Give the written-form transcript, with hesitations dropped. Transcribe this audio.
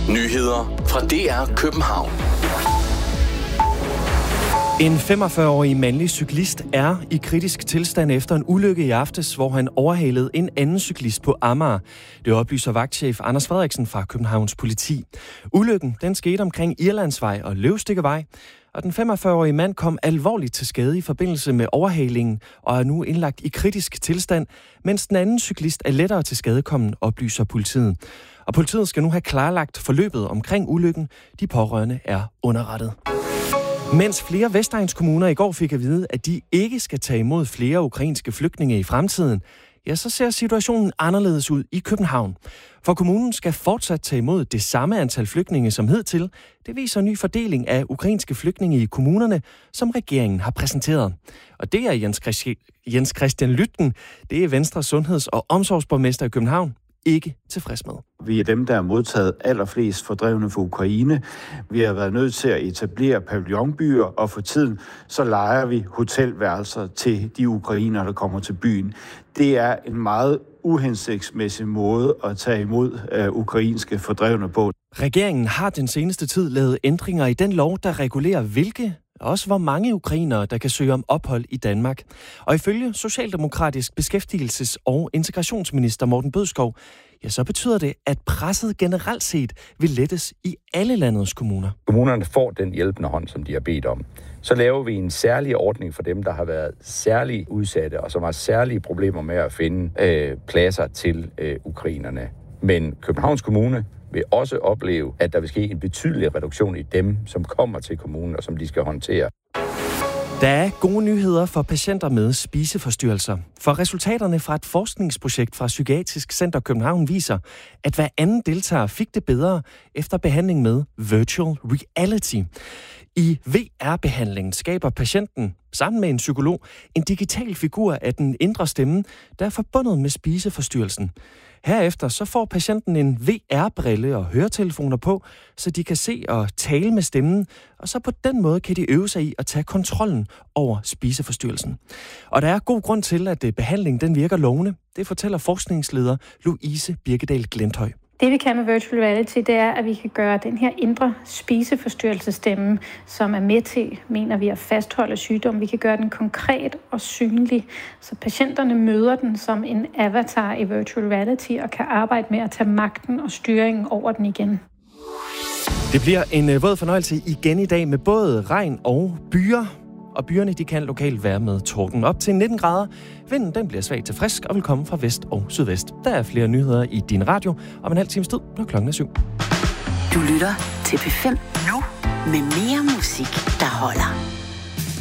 Nyheder fra DR København. En 45-årig mandlig cyklist er i kritisk tilstand efter en ulykke i aftes, hvor han overhalede en anden cyklist på Amager. Det oplyser vagtchef Anders Frederiksen fra Københavns Politi. Ulykken den skete omkring Irlandsvej og Løvstikkevej, og den 45-årige mand kom alvorligt til skade i forbindelse med overhalingen og er nu indlagt i kritisk tilstand, mens den anden cyklist er lettere til skadekommen, oplyser politiet. Og politiet skal nu have klarlagt forløbet omkring ulykken. De pårørende er underrettet. Mens flere Vestegnskommuner i går fik at vide, at de ikke skal tage imod flere ukrainske flygtninge i fremtiden, ja, så ser situationen anderledes ud i København. For kommunen skal fortsat tage imod det samme antal flygtninge som hidtil. Det viser en ny fordeling af ukrainske flygtninge i kommunerne, som regeringen har præsenteret. Og det er Jens Christian Lytten, det er Venstres sundheds- og omsorgsborgmester i København, ikke tilfreds med. Vi er dem, der har modtaget allerflest fordrevne fra Ukraine. Vi har været nødt til at etablere pavillonbyer, og for tiden så lejer vi hotelværelser til de ukrainere, der kommer til byen. Det er en meget uhensigtsmæssig måde at tage imod ukrainske fordrevne på. Regeringen har den seneste tid lavet ændringer i den lov, der regulerer hvilke også hvor mange ukrainere, der kan søge om ophold i Danmark. Og ifølge Socialdemokratisk beskæftigelses- og integrationsminister Morten Bødskov, ja, så betyder det, at presset generelt set vil lettes i alle landets kommuner. Kommunerne får den hjælpende hånd, som de har bedt om. Så laver vi en særlig ordning for dem, der har været særlig udsatte, og som har særlige problemer med at finde pladser til ukrainerne. Men Københavns Kommune vil også opleve, at der vil ske en betydelig reduktion i dem, som kommer til kommunen, og som de skal håndtere. Der er gode nyheder for patienter med spiseforstyrrelser. For resultaterne fra et forskningsprojekt fra Psykiatrisk Center København viser, at hver anden deltager fik det bedre efter behandling med virtual reality. I VR-behandlingen skaber patienten sammen med en psykolog en digital figur af den indre stemme, der er forbundet med spiseforstyrrelsen. Herefter så får patienten en VR-brille og høretelefoner på, så de kan se og tale med stemmen, og så på den måde kan de øve sig i at tage kontrollen over spiseforstyrrelsen. Og der er god grund til, at behandlingen den virker lovende. Det fortæller forskningsleder Louise Birkedal Glenthøj. Det vi kan med virtual reality, det er, at vi kan gøre den her indre spiseforstyrrelsesstemme, som er med til, mener vi, at fastholde sygdom. Vi kan gøre den konkret og synlig, så patienterne møder den som en avatar i virtual reality og kan arbejde med at tage magten og styringen over den igen. Det bliver en våd fornøjelse igen i dag med både regn og byer. Og byerne de kan lokalt være med torden op til 19 grader. Vinden den bliver svag til frisk og vil komme fra vest og sydvest. Der er flere nyheder i din radio om en halv times tid, når klokken er 7. Du lytter til P5 nu med mere musik, der holder.